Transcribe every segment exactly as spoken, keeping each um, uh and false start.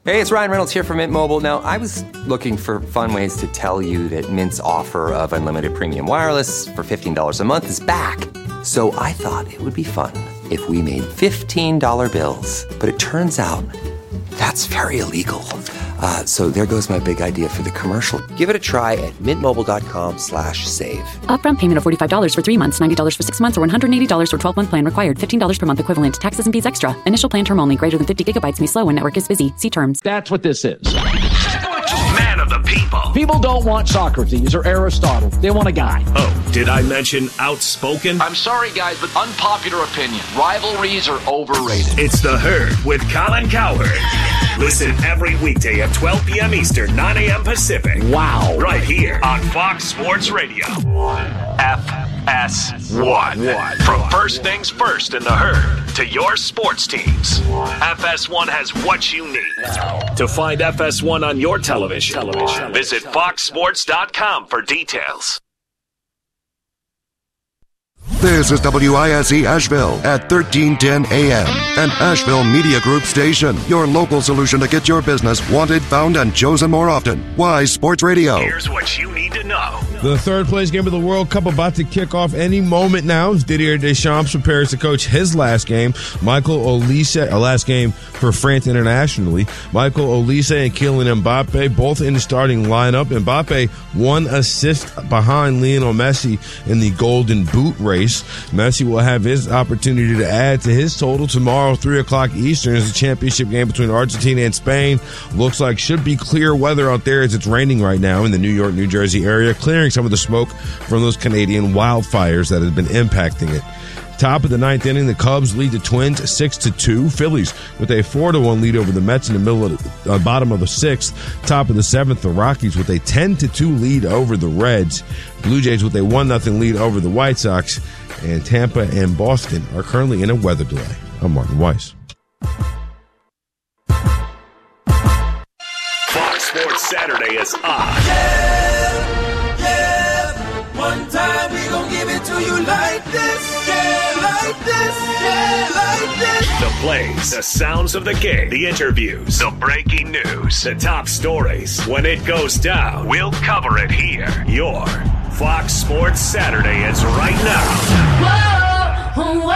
Hey, it's Ryan Reynolds here from Mint Mobile. Now, I was looking for fun ways to tell you that Mint's offer of unlimited premium wireless for fifteen dollars a month is back. So I thought it would be fun if we made fifteen dollar bills. But it turns out that's very illegal. Uh, so there goes my big idea for the commercial. Give it a try at mintmobile.com slash save. Upfront payment of forty-five dollars for three months, ninety dollars for six months, or one hundred eighty dollars for twelve-month plan required. fifteen dollars per month equivalent. Taxes and fees extra. Initial plan term only. Greater than fifty gigabytes may slow when network is busy. See terms. That's what this is. Man of the people. People don't want Socrates or Aristotle. They want a guy. Oh, did I mention outspoken? I'm sorry, guys, but unpopular opinion. Rivalries are overrated. It's The Herd with Colin Cowherd. Listen every weekday at twelve p.m. Eastern, nine a.m. Pacific. Wow. Right here on Fox Sports Radio. F S one. From first things first in The Herd to your sports teams. F S one has what you need. To find F S one on your television, television. visit fox sports dot com for details. This is W I S E Asheville at thirteen ten A M, an Asheville Media Group station. Your local solution to get your business wanted, found, and chosen more often. Wise Sports Radio. Here's what you need to know. The third place game of the World Cup about to kick off any moment now as Didier Deschamps prepares to coach his last game. Michael Olise, a last game for France internationally. Michael Olise and Kylian Mbappe both in the starting lineup. Mbappe one assist behind Lionel Messi in the Golden Boot race. Messi will have his opportunity to add to his total tomorrow, three o'clock Eastern, as the championship game between Argentina and Spain. Looks like should be clear weather out there as it's raining right now in the New York, New Jersey area, clearing some of the smoke from those Canadian wildfires that have been impacting it. Top of the ninth inning, the Cubs lead the Twins six to two. Phillies with a four to one lead over the Mets in the middle of the uh, bottom of the sixth. Top of the seventh, the Rockies with a ten to two lead over the Reds. Blue Jays with a one nothing lead over the White Sox. And Tampa and Boston are currently in a weather delay. I'm Martin Weiss. Fox Sports Saturday is on. Yeah, yeah. One time we gon' give it to you like this. Yeah, like this. Yeah, like this. The plays, the sounds of the game, the interviews, the breaking news, the top stories. When it goes down, we'll cover it here. Your Fox Sports Saturday is right now. Whoa,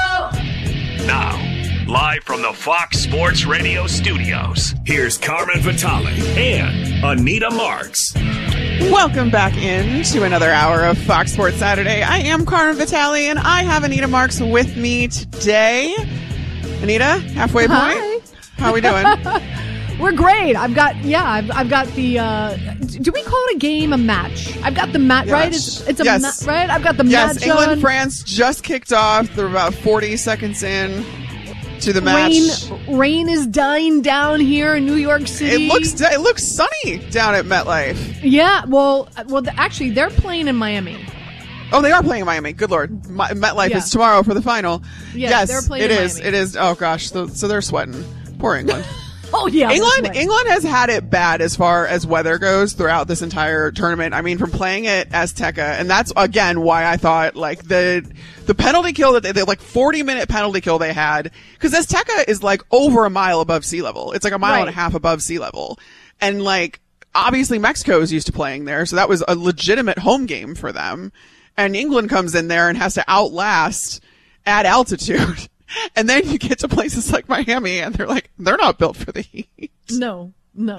whoa. Now, live from the Fox Sports Radio studios, here's Carmen Vitale and Anita Marks. Welcome back in to another hour of Fox Sports Saturday. I am Carmen Vitale, and I have Anita Marks with me today. Anita, halfway point. Hi. How are we doing? We're great. I've got, yeah, I've, I've got the, uh, do we call it a game, a match? I've got the match, Yes. right? It's, it's a Yes. match, right? I've got the Yes, match England, on. France just kicked off. They're about forty seconds in to the match. Rain, rain is dying down here in New York City. It looks it looks sunny down at MetLife. Yeah, well, well, actually, they're playing in Miami. Oh, they are playing in Miami. Good Lord. My, MetLife Yeah. is tomorrow for the final. Yeah, yes, they're playing it in is. Miami. It is. Oh, gosh. So, so they're sweating. Poor England. Oh, yeah. England that's right. England has had it bad as far as weather goes throughout this entire tournament. I mean, from playing at Azteca, and that's again why I thought like the the penalty kill that they, the like forty minute penalty kill they had, because Azteca is like over a mile above sea level. It's like a mile Right. and a half above sea level, and like obviously Mexico is used to playing there, so that was a legitimate home game for them. And England comes in there and has to outlast at altitude. And then you get to places like Miami, and they're like, they're not built for the heat. No, no.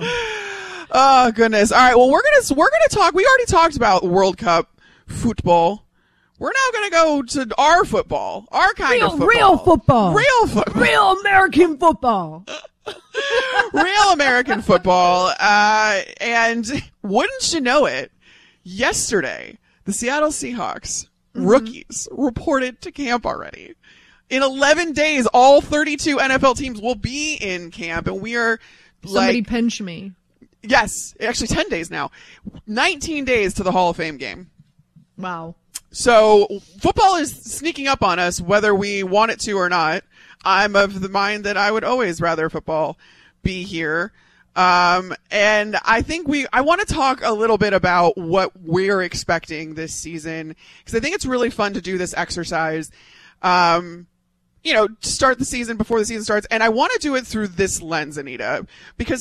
Oh goodness! All right, well we're gonna we're gonna talk. We already talked about World Cup football. We're now gonna go to our football, our kind Real, of football, real football. real football, Real American football. real American football. Uh, and wouldn't you know it? Yesterday, the Seattle Seahawks Mm-hmm. rookies reported to camp already. In eleven days, all thirty-two N F L teams will be in camp, and we are Somebody like, pinch me. yes, actually ten days now, nineteen days to the Hall of Fame game. Wow. So football is sneaking up on us, whether we want it to or not. I'm of the mind that I would always rather football be here. Um, and I think we, I want to talk a little bit about what we're expecting this season, because I think it's really fun to do this exercise. Um, you know, to start the season before the season starts. And I want to do it through this lens, Anita, because